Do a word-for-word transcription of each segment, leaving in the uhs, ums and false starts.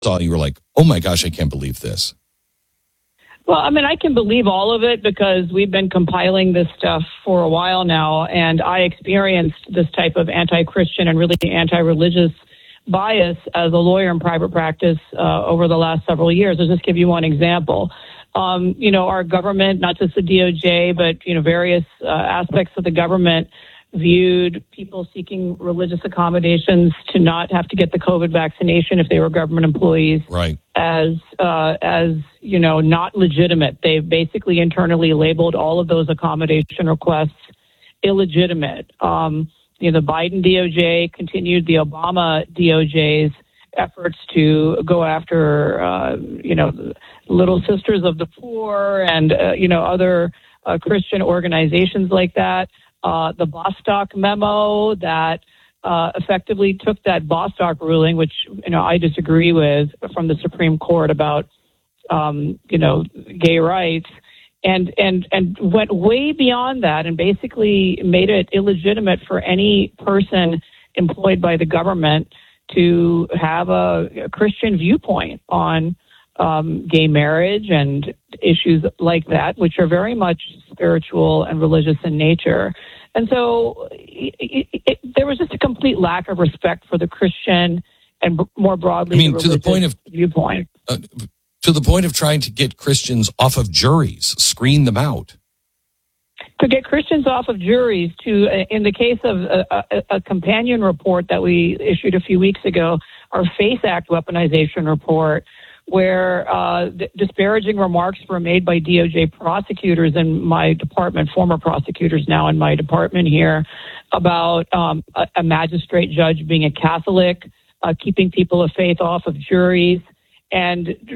saw it, you were like, oh my gosh, I can't believe this? Well, I mean, I can believe all of it because we've been compiling this stuff for a while now, and I experienced this type of anti-Christian and really anti-religious bias as a lawyer in private practice uh, over the last several years. I'll just give you one example. Um, you know, our government, not just the D O J, but, you know, various uh, aspects of the government viewed people seeking religious accommodations to not have to get the COVID vaccination if they were government employees, right, as, uh, as you know, not legitimate. They basically internally labeled all of those accommodation requests illegitimate. Um, you know, the Biden D O J continued the Obama D O J's efforts to go after, uh, you know, Little Sisters of the Poor and, uh, you know, other uh, Christian organizations like that. Uh, the Bostock memo that uh, effectively took that Bostock ruling, which, you know, I disagree with, from the Supreme Court about, um, you know, gay rights, and, and, and went way beyond that and basically made it illegitimate for any person employed by the government to have a, a Christian viewpoint on um, gay marriage and issues like that, which are very much spiritual and religious in nature. And so it, it, it, there was just a complete lack of respect for the Christian and b- more broadly, I mean, the to the point of viewpoint. Uh, to the point of trying to get Christians off of juries, screen them out. To get Christians off of juries, to uh, in the case of a, a, a companion report that we issued a few weeks ago, our FACE Act weaponization report, where uh, disparaging remarks were made by D O J prosecutors in my department, former prosecutors now in my department here, about um, a, a magistrate judge being a Catholic, uh, keeping people of faith off of juries, and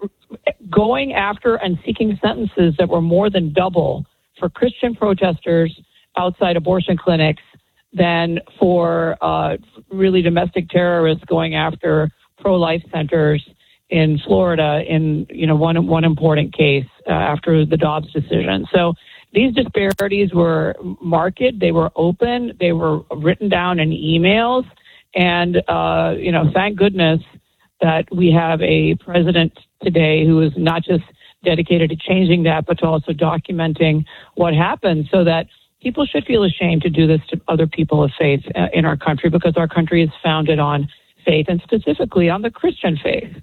going after and seeking sentences that were more than double for Christian protesters outside abortion clinics than for uh, really domestic terrorists going after pro-life centers in Florida in, you know, one one important case uh, after the Dobbs decision. So these disparities were marked, they were open, they were written down in emails, and, uh, you know, thank goodness that we have a president today who is not just dedicated to changing that, but to also documenting what happened so that people should feel ashamed to do this to other people of faith uh, in our country, because our country is founded on faith, and specifically on the Christian faith.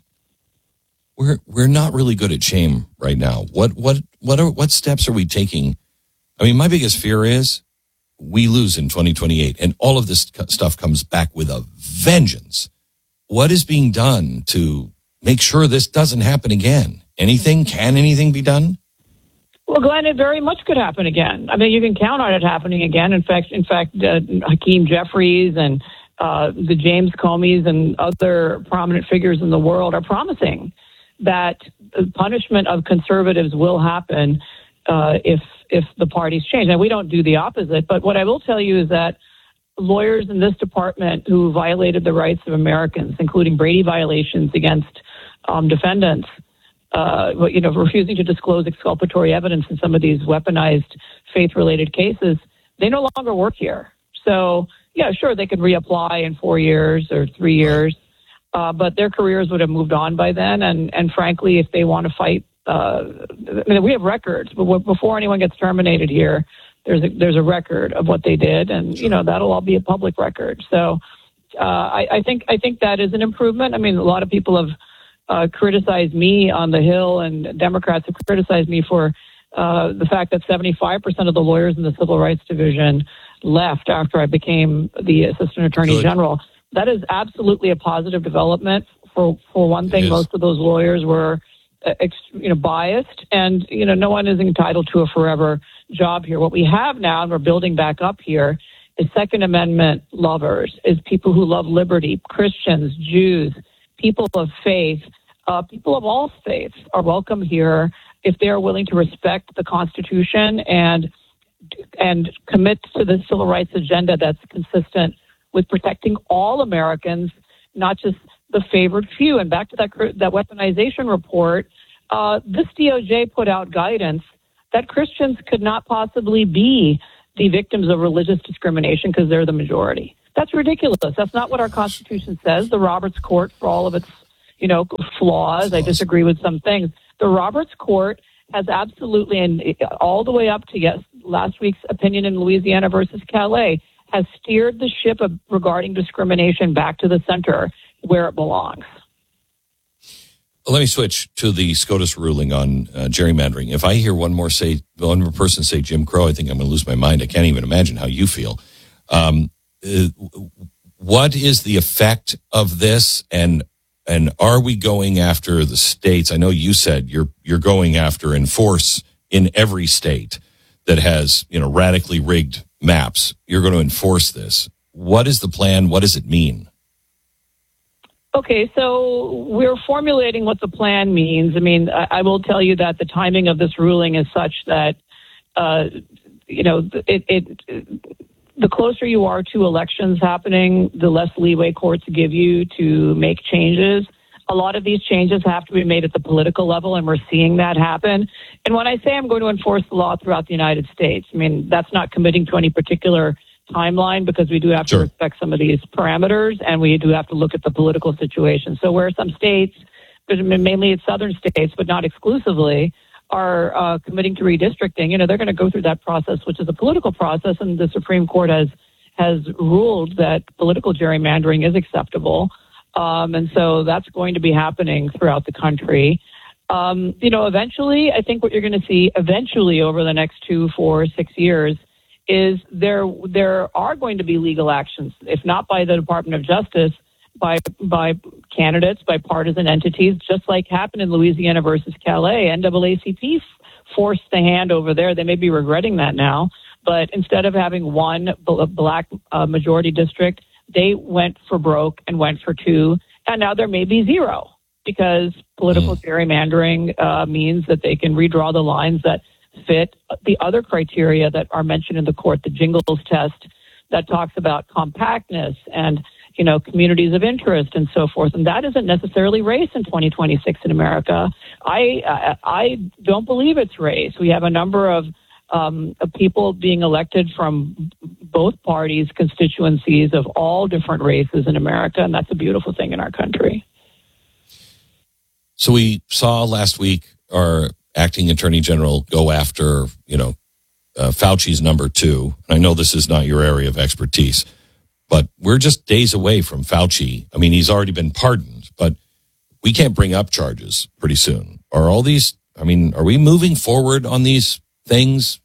We're we're not really good at shame right now. What what what are what steps are we taking? I mean, my biggest fear is we lose in twenty twenty-eight, and all of this stuff comes back with a vengeance. What is being done to make sure this doesn't happen again? Anything? Can anything be done? Well, Glenn, it very much could happen again. I mean, you can count on it happening again. In fact, in fact, uh, Hakeem Jeffries and uh, the James Comeys and other prominent figures in the world are promising that the punishment of conservatives will happen uh, if if the parties change. Now, we don't do the opposite, but what I will tell you is that lawyers in this department who violated the rights of Americans, including Brady violations against um, defendants, uh, you know, refusing to disclose exculpatory evidence in some of these weaponized faith-related cases, they no longer work here. So, yeah, sure, they could reapply in four years or three years. Uh, but their careers would have moved on by then. And, and frankly, if they want to fight, uh, I mean, we have records, but before anyone gets terminated here, there's a, there's a record of what they did. And, you know, that'll all be a public record. So uh, I, I think I think that is an improvement. I mean, a lot of people have uh, criticized me on the Hill, and Democrats have criticized me for uh, the fact that seventy-five percent of the lawyers in the Civil Rights Division left after I became the Assistant Attorney Good. General. That is absolutely a positive development. For for one thing, most of those lawyers were, uh, ex, you know, biased, and you know, no one is entitled to a forever job here. What we have now, and we're building back up here, is Second Amendment lovers, is people who love liberty, Christians, Jews, people of faith, uh, people of all faiths are welcome here if they are willing to respect the Constitution and and commit to the civil rights agenda that's consistent with protecting all Americans, not just the favored few. And back to that that weaponization report, uh, this D O J put out guidance that Christians could not possibly be the victims of religious discrimination because they're the majority. That's ridiculous. That's not what our Constitution says. The Roberts Court, for all of its you know, flaws. I disagree with some things. The Roberts Court has absolutely, and all the way up to yes, last week's opinion in Louisiana versus Calais, has steered the ship of, regarding discrimination back to the center where it belongs. Let me switch to the SCOTUS ruling on uh, gerrymandering. If I hear one more say, one more person say Jim Crow, I think I'm going to lose my mind. I can't even imagine how you feel. Um, uh, what is the effect of this, and and are we going after the states? I know you said you're you're going after enforce in every state that has, you know, radically rigged maps. You're going to enforce this. What is the plan? What does it mean? Okay, so we're formulating what the plan means. I mean, I, I will tell you that the timing of this ruling is such that, uh, you know, it, it, it, the closer you are to elections happening, the less leeway courts give you to make changes. A lot of these changes have to be made at the political level, and we're seeing that happen. And when I say I'm going to enforce the law throughout the United States, I mean, that's not committing to any particular timeline, because we do have Sure. to respect some of these parameters, and we do have to look at the political situation. So where some states, mainly it's southern states, but not exclusively, are uh, committing to redistricting, you know, they're going to go through that process, which is a political process, and the Supreme Court has has ruled that political gerrymandering is acceptable. Um, and so that's going to be happening throughout the country. Um, you know, eventually, I think what you're going to see eventually over the next two, four, six years is there there are going to be legal actions, if not by the Department of Justice, by by candidates, by partisan entities, just like happened in Louisiana versus Calais. N double A C P forced the hand over there. They may be regretting that now, but instead of having one black uh, majority district, they went for broke and went for two, and now there may be zero, because political mm. gerrymandering uh, means that they can redraw the lines that fit the other criteria that are mentioned in the court, the Jingles test that talks about compactness and, you know, communities of interest and so forth. And that isn't necessarily race in twenty twenty-six in America. I I, I don't believe it's race. We have a number of, um, of people being elected from both parties' constituencies of all different races in America, and that's a beautiful thing in our country. So we saw last week our acting attorney general go after, you know, uh, Fauci's number two. And I know this is not your area of expertise, but we're just days away from Fauci. I mean, he's already been pardoned, but we can't bring up charges pretty soon. Are all these, I mean, are we moving forward on these things,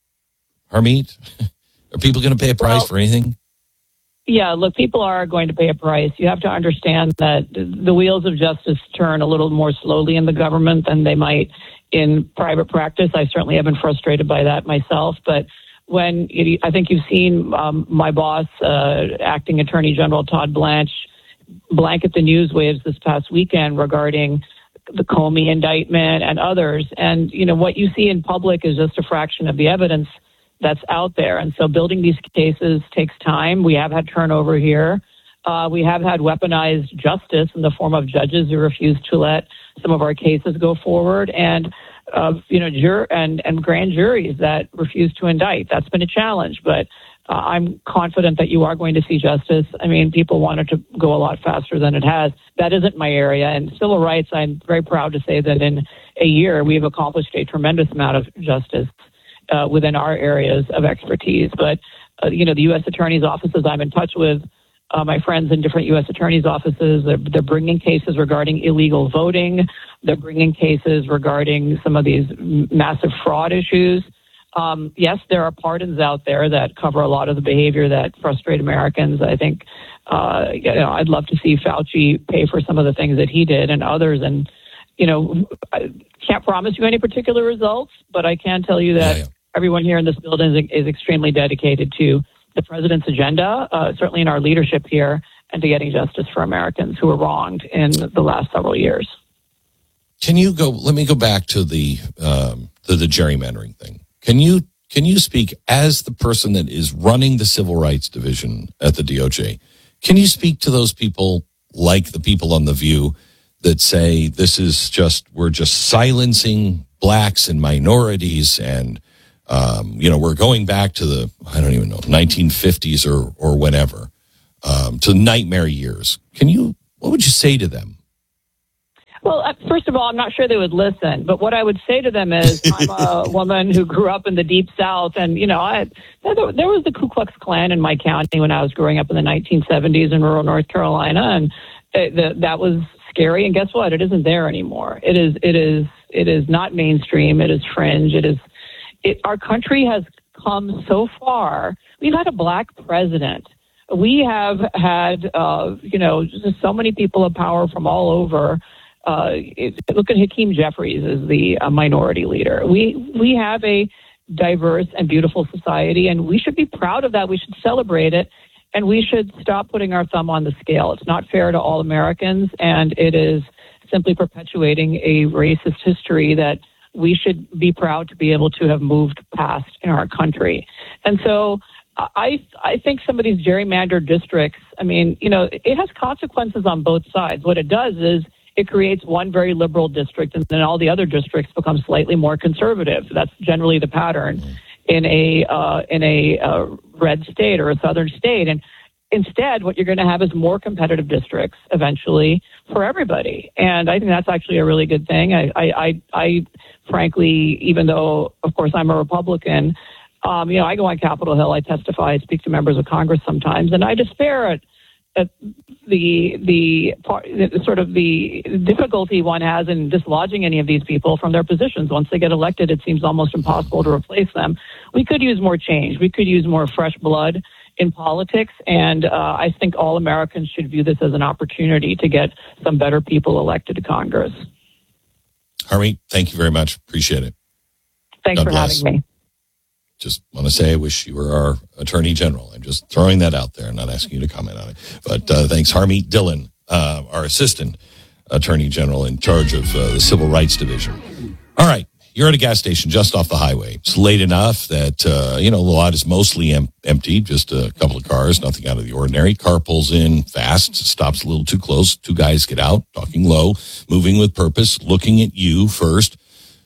Harmeet? Are people going to pay a price well, for anything? Yeah, look, people are going to pay a price. You have to understand that the wheels of justice turn a little more slowly in the government than they might in private practice. I certainly have been frustrated by that myself. But when it, I think you've seen um, my boss, uh, acting attorney general Todd Blanche, blanket the news waves this past weekend regarding the Comey indictment and others. And, you know, what you see in public is just a fraction of the evidence that's out there. And so building these cases takes time. We have had turnover here. Uh, we have had weaponized justice in the form of judges who refuse to let some of our cases go forward, and uh, you know, jur- and and grand juries that refuse to indict. That's been a challenge, but uh, I'm confident that you are going to see justice. I mean, people want it to go a lot faster than it has. That isn't my area. And civil rights, I'm very proud to say that in a year we've accomplished a tremendous amount of justice uh, within our areas of expertise. But uh, you know, the U S attorney's offices I'm in touch with. Uh, my friends in different U S attorneys' offices, they're, they're bringing cases regarding illegal voting. They're bringing cases regarding some of these massive fraud issues. Um, yes, there are pardons out there that cover a lot of the behavior that frustrate Americans. I think, uh, you know, I'd love to see Fauci pay for some of the things that he did and others. And, you know, I can't promise you any particular results, but I can tell you that yeah, yeah. everyone here in this building is, is extremely dedicated to the president's agenda, uh, certainly in our leadership here, and to getting justice for Americans who were wronged in the last several years. Can you go, let me go back to the, um, to the gerrymandering thing. Can you, can you speak as the person that is running the civil rights division at the D O J? Can you speak to those people like the people on The View that say this is just, we're just silencing blacks and minorities, and Um, you know, we're going back to the, I don't even know, nineteen fifties or, or whenever, um, to nightmare years. Can you, what would you say to them? Well, uh, first of all, I'm not sure they would listen. But what I would say to them is, I'm a woman who grew up in the Deep South, and you know, I there, there was the Ku Klux Klan in my county when I was growing up in the nineteen seventies in rural North Carolina, and it, the, that was scary. And guess what? It isn't there anymore. It is. It is. It is not mainstream. It is fringe. It is. It, our country has come so far. We've had a black president. We have had, uh, you know, just so many people of power from all over. Uh, it, look at Hakeem Jeffries as the uh, minority leader. We we have a diverse and beautiful society, and we should be proud of that. We should celebrate it, and we should stop putting our thumb on the scale. It's not fair to all Americans, and it is simply perpetuating a racist history that we should be proud to be able to have moved past in our country. And so I I think some of these gerrymandered districts, I mean, you know, it has consequences on both sides. What it does is it creates one very liberal district, and then all the other districts become slightly more conservative. That's generally the pattern in a uh, in a uh, red state or a southern state. And instead, what you're going to have is more competitive districts eventually for everybody. And I think that's actually a really good thing. I, I, I, I frankly, even though, of course, I'm a Republican, um, you know, I go on Capitol Hill, I testify, I speak to members of Congress sometimes, and I despair at, at the, the, part, the sort of the difficulty one has in dislodging any of these people from their positions. Once they get elected, it seems almost impossible to replace them. We could use more change. We could use more fresh blood in politics, and uh, I think all Americans should view this as an opportunity to get some better people elected to Congress. Harmeet, thank you very much. Appreciate it. Thanks God for bless. having me. Just want to say I wish you were our Attorney General. I'm just throwing that out there. I'm not asking you to comment on it. But uh, thanks, Harmeet Dillon, uh, our Assistant Attorney General in charge of uh, the Civil Rights Division. All right. You're at a gas station just off the highway. It's late enough that, uh, you know, the lot is mostly em- empty, just a couple of cars, nothing out of the ordinary. Car pulls in fast, stops a little too close. Two guys get out, talking low, moving with purpose, looking at you first,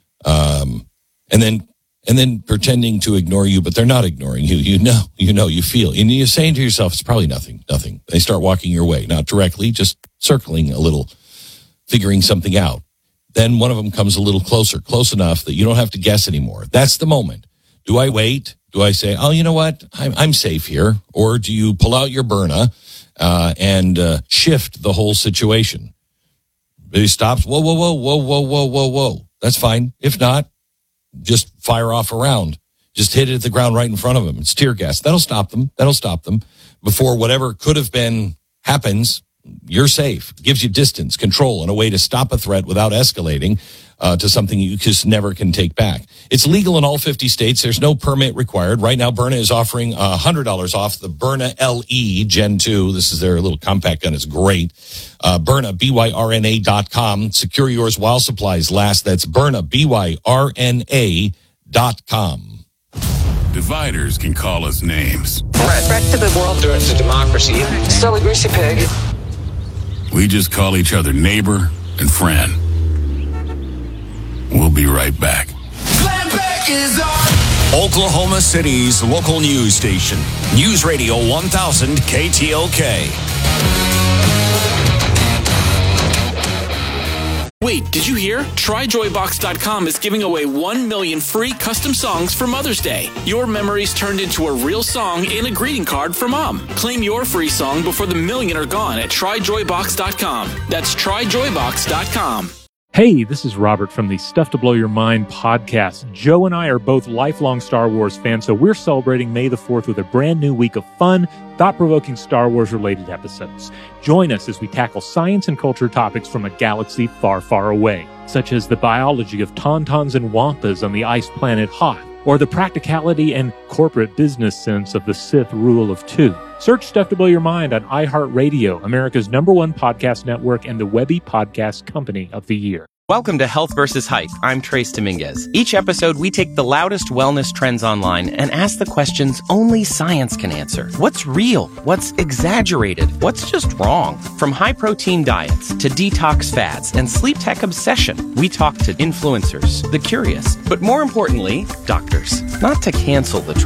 um, and then and then pretending to ignore you, but they're not ignoring you. You know, you know, you feel. And you're saying to yourself, it's probably nothing, nothing. They start walking your way, not directly, just circling a little, figuring something out. Then one of them comes a little closer, close enough that you don't have to guess anymore. That's the moment. Do I wait? Do I say, oh, you know what? I'm, I'm safe here. Or do you pull out your Byrna uh, and uh, shift the whole situation? He stops. Whoa, whoa, whoa, whoa, whoa, whoa, whoa, whoa. That's fine. If not, just fire off a round. Just hit it at the ground right in front of them. It's tear gas. That'll stop them. That'll stop them before whatever could have been happens. You're safe. It gives you distance, control, and a way to stop a threat without escalating uh, to something you just never can take back. It's legal in all fifty states. There's no permit required. Right now, Byrna is offering one hundred dollars off the Byrna L E Gen two. This is their little compact gun. It's great. Uh, Byrna, B Y R N A dot com. Secure yours while supplies last. That's Byrna, B Y R N A dot com. Dividers can call us names. Threat. Threat to the world. Threat to democracy. Still a greasy pig. We just call each other neighbor and friend. We'll be right back. Oklahoma City's local news station. News Radio one thousand K T L K. Wait, did you hear? Try Joy Box dot com is giving away one million free custom songs for Mother's Day. Your memories turned into a real song and a greeting card for Mom. Claim your free song before the million are gone at Try Joy Box dot com. That's Try Joy Box dot com. Hey, this is Robert from the Stuff to Blow Your Mind podcast. Joe and I are both lifelong Star Wars fans, so we're celebrating May the fourth with a brand new week of fun, thought-provoking Star Wars-related episodes. Join us as we tackle science and culture topics from a galaxy far, far away, such as the biology of tauntauns and wampas on the ice planet Hoth, or the practicality and corporate business sense of the Sith rule of two. Search Stuff to Blow Your Mind on iHeartRadio, America's number one podcast network and the Webby Podcast Company of the Year. Welcome to Health versus Hype. I'm Trace Dominguez. Each episode, we take the loudest wellness trends online and ask the questions only science can answer. What's real? What's exaggerated? What's just wrong? From high-protein diets to detox fads and sleep tech obsession, we talk to influencers, the curious, but more importantly, doctors. Not to cancel the trend,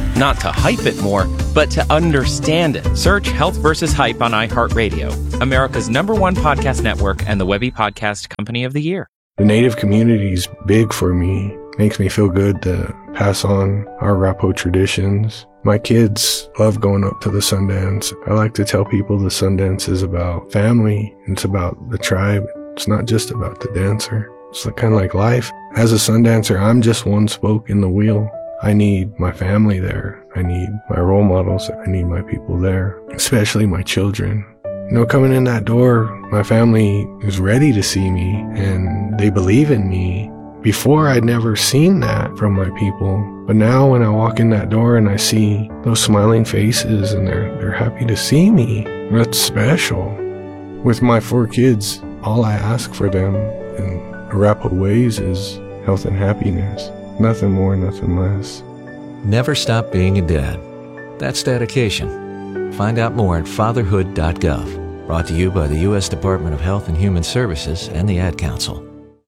Not to hype it more, but to understand it. Search Health versus. Hype on iHeartRadio, America's number one podcast network and the Webby Podcast Company of the Year. The Native community is big for me. Makes me feel good to pass on our Arapaho traditions. My kids love going up to the Sundance. I like to tell people the Sundance is about family. It's about the tribe. It's not just about the dancer. It's kind of like life. As a Sundancer, I'm just one spoke in the wheel. I need my family there. I need my role models. I need my people there, especially my children. You know, coming in that door, my family is ready to see me and they believe in me. Before, I'd never seen that from my people. But now when I walk in that door and I see those smiling faces and they're, they're happy to see me, that's special. With my four kids, all I ask for them in Arapaho ways is health and happiness. Nothing more, nothing less. Never stop being a dad. That's dedication. Find out more at fatherhood dot gov. Brought to you by the U S Department of Health and Human Services and the Ad Council.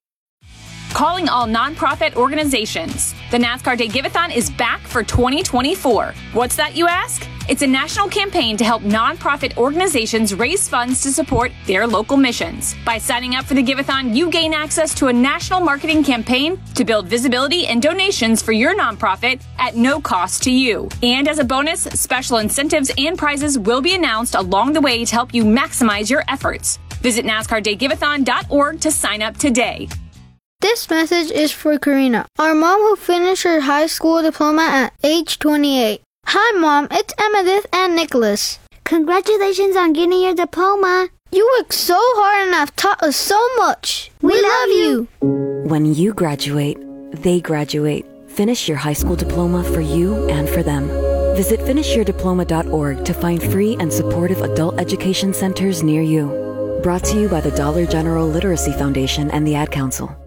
Calling all nonprofit organizations. The NASCAR Day Giveathon is back for twenty twenty-four. What's that, you ask? It's a national campaign to help nonprofit organizations raise funds to support their local missions. By signing up for the Giveathon, you gain access to a national marketing campaign to build visibility and donations for your nonprofit at no cost to you. And as a bonus, special incentives and prizes will be announced along the way to help you maximize your efforts. Visit NASCAR Day Giveathon dot org to sign up today. This message is for Karina, our mom who finished her high school diploma at age twenty-eight. Hi, Mom. It's Emmettith and Nicholas. Congratulations on getting your diploma. You worked so hard and have taught us so much. We, we love you. When you graduate, they graduate. Finish your high school diploma for you and for them. Visit finish your diploma dot org to find free and supportive adult education centers near you. Brought to you by the Dollar General Literacy Foundation and the Ad Council.